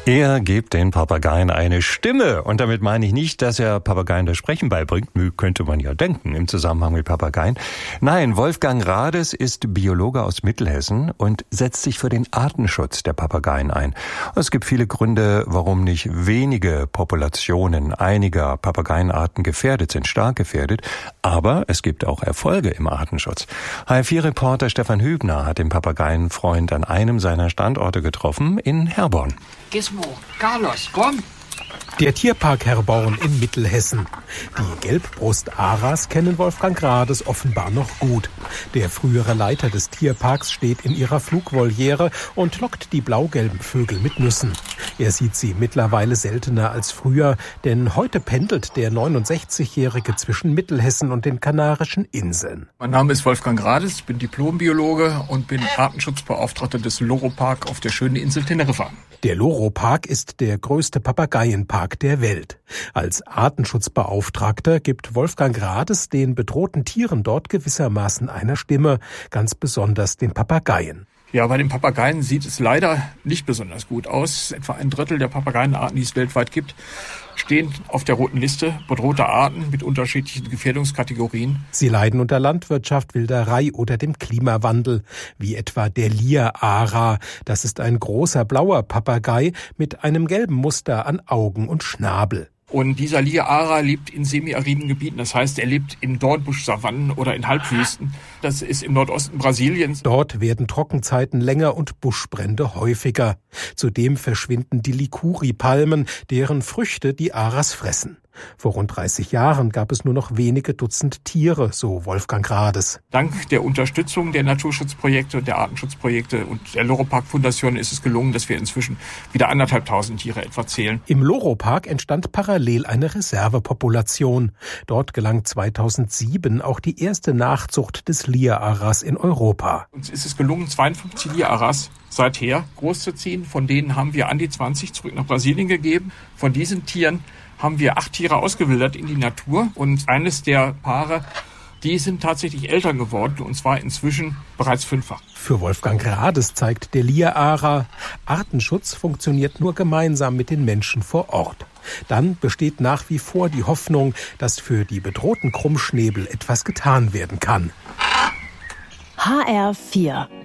Er gibt den Papageien eine Stimme. Und damit meine ich nicht, dass er Papageien das Sprechen beibringt. Könnte man ja denken im Zusammenhang mit Papageien. Nein, Wolfgang Rades ist Biologe aus Mittelhessen und setzt sich für den Artenschutz der Papageien ein. Es gibt viele Gründe, warum nicht wenige Populationen einiger Papageienarten gefährdet sind, stark gefährdet. Aber es gibt auch Erfolge im Artenschutz. HR4-Reporter Stefan Hübner hat den Papageienfreund an einem seiner Standorte getroffen, in Herborn. Gizmo, Carlos, komm! Der Tierpark Herborn in Mittelhessen. Die Gelbbrust-Aras kennen Wolfgang Rades offenbar noch gut. Der frühere Leiter des Tierparks steht in ihrer Flugvoliere und lockt die blau-gelben Vögel mit Nüssen. Er sieht sie mittlerweile seltener als früher, denn heute pendelt der 69-Jährige zwischen Mittelhessen und den Kanarischen Inseln. Mein Name ist Wolfgang Rades, ich bin Diplombiologe und bin Artenschutzbeauftragter des Loro-Park auf der schönen Insel Teneriffa. Der Loro-Park ist der größte Papageienpark der Welt. Als Artenschutzbeauftragter gibt Wolfgang Rades den bedrohten Tieren dort gewissermaßen eine Stimme, ganz besonders den Papageien. Ja, bei den Papageien sieht es leider nicht besonders gut aus. Etwa ein Drittel der Papageienarten, die es weltweit gibt, stehen auf der roten Liste bedrohter Arten mit unterschiedlichen Gefährdungskategorien. Sie leiden unter Landwirtschaft, Wilderei oder dem Klimawandel, wie etwa der Lear-Ara. Das ist ein großer blauer Papagei mit einem gelben Muster an Augen und Schnabel. Und dieser Lear-Ara lebt in semiariden Gebieten, das heißt, er lebt in Dornbusch-Savannen oder in Halbwüsten. Das ist im Nordosten Brasiliens. Dort werden Trockenzeiten länger und Buschbrände häufiger. Zudem verschwinden die Likuri-Palmen, deren Früchte die Aras fressen. Vor rund 30 Jahren gab es nur noch wenige Dutzend Tiere, so Wolfgang Rades. Dank der Unterstützung der Naturschutzprojekte und der Artenschutzprojekte und der Loro-Park-Fundation ist es gelungen, dass wir inzwischen wieder 1.500 Tiere etwa zählen. Im Loro-Park entstand parallel eine Reservepopulation. Dort gelang 2007 auch die erste Nachzucht des Lear-Aras in Europa. Uns ist es gelungen, 52 Lear-Aras seither großzuziehen. Von denen haben wir an die 20 zurück nach Brasilien gegeben. Von diesen Tieren haben wir 8 Tiere ausgewildert in die Natur und eines der Paare, die sind tatsächlich Eltern geworden und zwar inzwischen bereits 5-fach. Für Wolfgang Rades zeigt der Lear-Ara, Artenschutz funktioniert nur gemeinsam mit den Menschen vor Ort. Dann besteht nach wie vor die Hoffnung, dass für die bedrohten Krummschnäbel etwas getan werden kann. HR4